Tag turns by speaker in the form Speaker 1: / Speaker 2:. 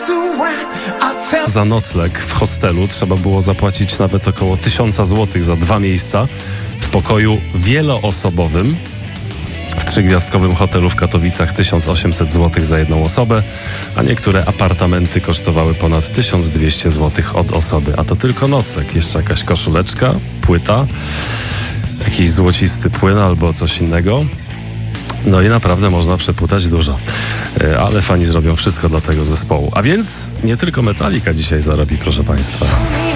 Speaker 1: Za nocleg w hostelu trzeba było zapłacić nawet około 1000 zł za 2 miejsca w pokoju wieloosobowym. W 3-gwiazdkowym hotelu w Katowicach 1800 zł za jedną osobę, a niektóre apartamenty kosztowały ponad 1200 zł od osoby. A to tylko nocleg, jeszcze jakaś koszuleczka, płyta, jakiś złocisty płyn albo coś innego. No i naprawdę można przepłutać dużo. Ale fani zrobią wszystko dla tego zespołu. A więc nie tylko Metallica dzisiaj zarobi, proszę Państwa.